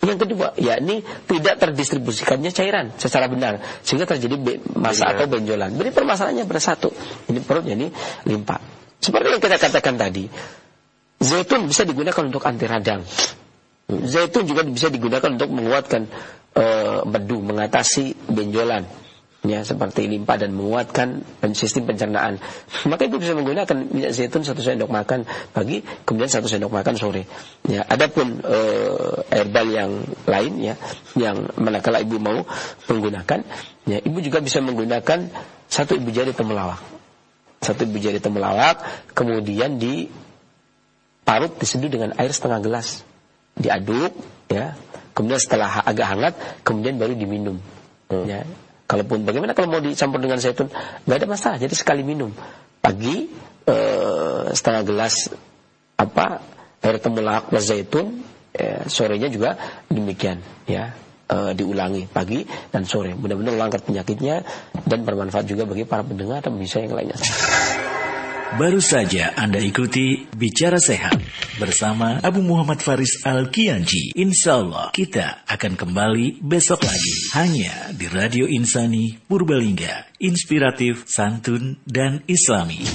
Yang kedua, yakni tidak terdistribusikannya cairan secara benar sehingga terjadi masa atau benjolan. Jadi permasalahannya pada satu, ini perutnya, ini limpa. Seperti yang kita katakan tadi, zaitun bisa digunakan untuk anti radang. Zaitun juga bisa digunakan untuk menguatkan bedu, mengatasi benjolan, ya, seperti limpa dan menguatkan sistem pencernaan. Maka itu bisa menggunakan minyak zaitun 1 sendok makan pagi, kemudian 1 sendok makan sore. Ya, adapun herbal yang lain, ya, yang manakala ibu mau menggunakan, ya, ibu juga bisa menggunakan 1 ibu jari temulawak. 1 ibu jari temulawak kemudian diparut, diseduh dengan air setengah gelas, diaduk, ya. Kemudian setelah agak hangat, kemudian baru diminum. Ya. Kalaupun bagaimana kalau mau dicampur dengan zaitun, nggak ada masalah. Jadi sekali minum pagi setengah gelas air temulawak plus zaitun, sorenya juga demikian, ya, diulangi pagi dan sore. Benar-benar mengangkat penyakitnya dan bermanfaat juga bagi para pendengar dan bisa yang lainnya. Baru saja Anda ikuti Bicara Sehat bersama Abu Muhammad Faris Al-Kiyanji. Insya Allah kita akan kembali besok lagi hanya di Radio Insani Purbalingga, inspiratif, santun, dan islami.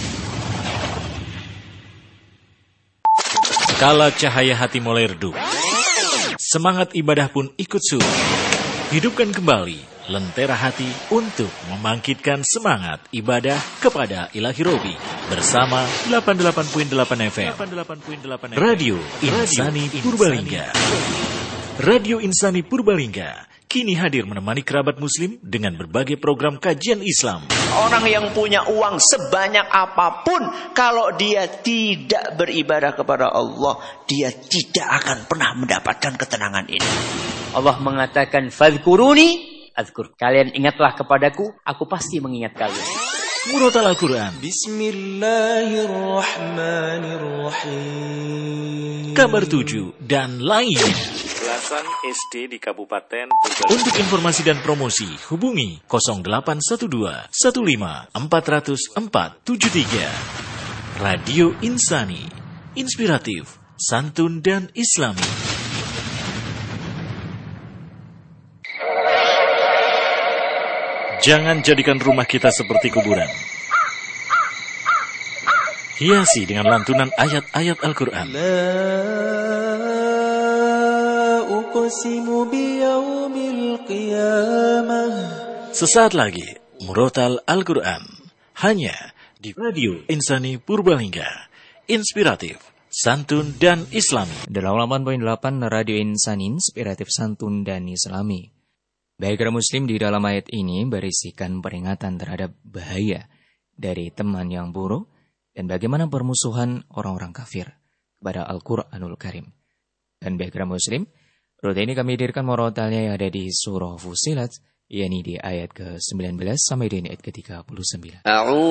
Kala cahaya hati mulai redup, semangat ibadah pun ikut surut. Hidupkan kembali lentera hati untuk membangkitkan semangat ibadah kepada Ilahi Robi bersama 88.8 FM Radio Insani Purbalingga. Radio Insani Purbalingga kini hadir menemani kerabat muslim dengan berbagai program kajian Islam. Orang yang punya uang sebanyak apapun, kalau dia tidak beribadah kepada Allah, dia tidak akan pernah mendapatkan ketenangan ini. Allah mengatakan, "Fadhkuruni azkur." Kalian ingatlah kepadaku, aku pasti mengingat kalian. Murotal Al-Quran, Bismillahirrahmanirrahim, Kabar 7 dan lainnya. Belasan SD di Kabupaten Purbalingga. Untuk informasi dan promosi hubungi 0812 15 400 473. Radio Insani, inspiratif, santun dan islami. Jangan jadikan rumah kita seperti kuburan. Hiasi dengan lantunan ayat-ayat Al-Quran. Sesaat lagi, Murotal Al-Quran. Hanya di Radio Insani Purbalingga. Inspiratif, santun, dan islami. 88.8 Radio Insani, inspiratif, santun, dan islami. Baik muslim, di dalam ayat ini berisikan peringatan terhadap bahaya dari teman yang buruk dan bagaimana permusuhan orang-orang kafir kepada Al-Quranul Karim. Dan baik muslim, rute ini kami hadirkan murotalnya yang ada di surah Fussilat, yakni di ayat ke-19 sampai di ayat ke-39.